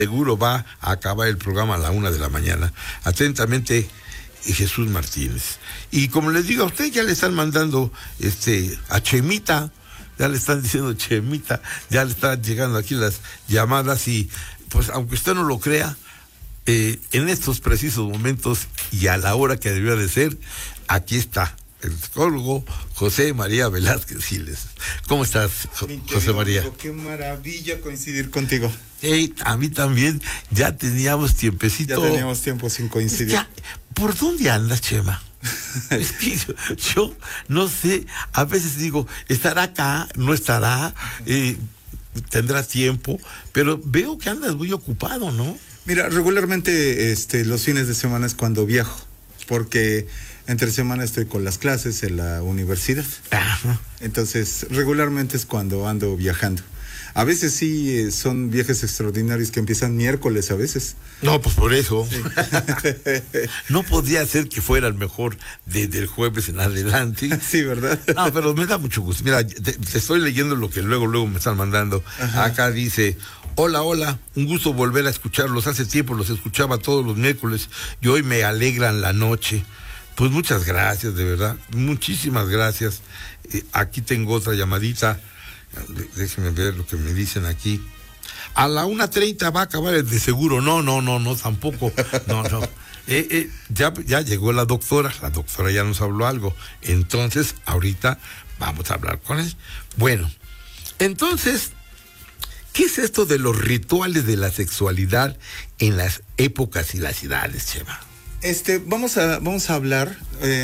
seguro va a acabar el programa a la 1:00 a.m. Atentamente, Jesús Martínez. Y como les digo a usted, ya le están mandando a Chemita, ya le están diciendo Chemita, ya le están llegando aquí las llamadas y pues aunque usted no lo crea, en estos precisos momentos y a la hora que debió de ser, aquí está el psicólogo José María Velázquez Giles. ¿Cómo estás, José María? Amigo, qué maravilla coincidir contigo. A mí también, ya teníamos tiempecito. Ya teníamos tiempo sin coincidir. ¿Por dónde andas, Chema? Es que yo no sé, a veces digo, ¿estará acá? ¿No estará? ¿Tendrá tiempo? Pero veo que andas muy ocupado, ¿no? Mira, regularmente los fines de semana es cuando viajo, porque entre semana estoy con las clases en la universidad. Ajá. Entonces, regularmente es cuando ando viajando. A veces sí son viajes extraordinarios que empiezan miércoles a veces. No, pues por eso. Sí. No podía ser que fuera el mejor desde el jueves en adelante. Sí, ¿verdad? No, pero me da mucho gusto. Mira, te estoy leyendo lo que luego me están mandando. Ajá. Acá dice: hola, un gusto volver a escucharlos. Hace tiempo los escuchaba todos los miércoles y hoy me alegran la noche. Pues muchas gracias, de verdad. Muchísimas gracias. Aquí tengo otra llamadita. Déjenme ver lo que me dicen aquí. A la 1:30 va a acabar el de seguro. No, tampoco. No. Ya llegó la doctora ya nos habló algo. Entonces, ahorita vamos a hablar con él. Bueno, entonces, ¿qué es esto de los rituales de la sexualidad en las épocas y las edades, Chema? Vamos a hablar,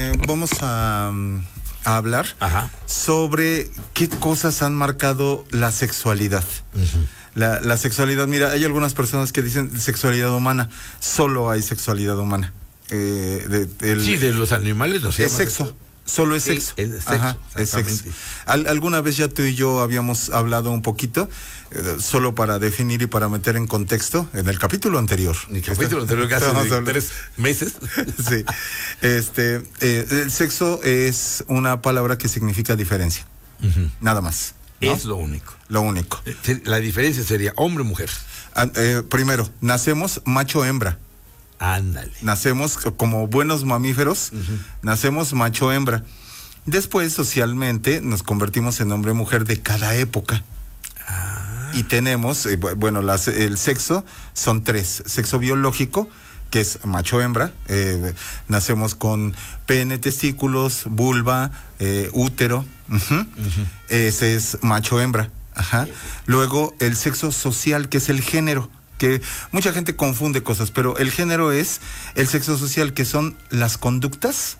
hablar Ajá. sobre qué cosas han marcado la sexualidad. Uh-huh. La sexualidad, mira, hay algunas personas que dicen sexualidad humana, solo hay sexualidad humana. De los animales no se llama sexo. Solo es sexo. Es sexo. Ajá, es sexo. Alguna vez ya tú y yo habíamos hablado un poquito, solo para definir y para meter en contexto, en el capítulo anterior. El capítulo anterior que hace 3 meses. Sí. El sexo es una palabra que significa diferencia. Uh-huh. Nada más, ¿no? Es lo único. Lo único. La diferencia sería hombre o mujer. Primero, nacemos macho-hembra. Ándale. Nacemos como buenos mamíferos, uh-huh. Nacemos macho-hembra. Después, socialmente, nos convertimos en hombre-mujer de cada época. Y tenemos, el sexo son 3. Sexo biológico, que es macho-hembra. Nacemos con pene, testículos, vulva, útero. Uh-huh. Uh-huh. Ese es macho-hembra. Ajá. Luego, el sexo social, que es el género. Que mucha gente confunde cosas, pero el género es el sexo social, que son las conductas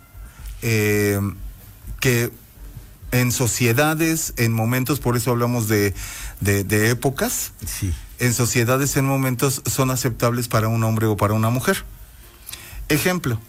que en sociedades, en momentos, por eso hablamos de épocas, sí. En sociedades, en momentos, son aceptables para un hombre o para una mujer. Ejemplo,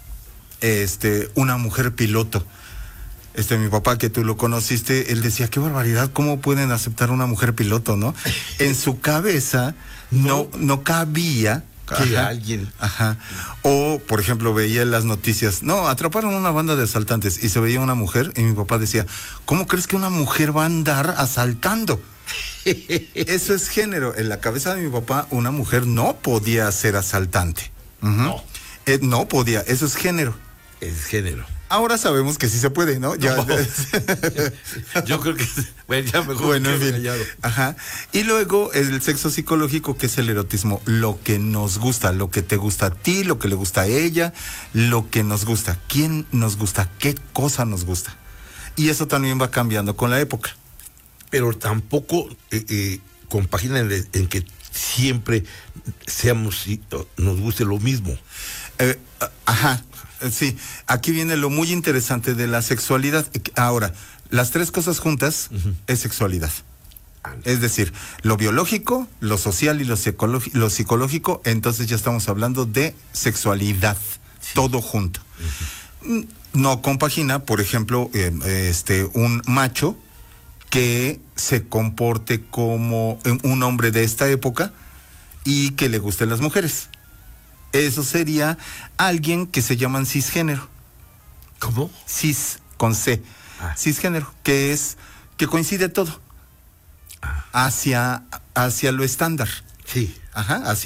una mujer piloto. Mi papá, que tú lo conociste, él decía, qué barbaridad, ¿cómo pueden aceptar una mujer piloto, no? En su cabeza no cabía que alguien. Ajá. O, por ejemplo, veía en las noticias, atraparon una banda de asaltantes y se veía una mujer y mi papá decía, ¿cómo crees que una mujer va a andar asaltando? Eso es género. En la cabeza de mi papá, una mujer no podía ser asaltante. Uh-huh. No. No podía, eso es género. Es género. Ahora sabemos que sí se puede, ¿no? Ya. Yo creo que... Bueno, ya mejor. Bueno, en fin. Ajá. Y luego el sexo psicológico, que es el erotismo. Lo que nos gusta, lo que te gusta a ti, lo que le gusta a ella, lo que nos gusta. ¿Quién nos gusta? ¿Qué cosa nos gusta? Y eso también va cambiando con la época. Pero tampoco compagina en que siempre nos guste lo mismo. Ajá. Sí, aquí viene lo muy interesante de la sexualidad. Ahora, las 3 cosas juntas uh-huh. es sexualidad. Es decir, lo biológico, lo social y lo psicológico, entonces ya estamos hablando de sexualidad, sí. Todo junto. Uh-huh. No compagina, por ejemplo, un macho que se comporte como un hombre de esta época y que le gusten las mujeres. Eso sería alguien que se llaman cisgénero. ¿Cómo? Cis, con C. Cisgénero, que coincide todo. Hacia lo estándar. Sí. Ajá, hacia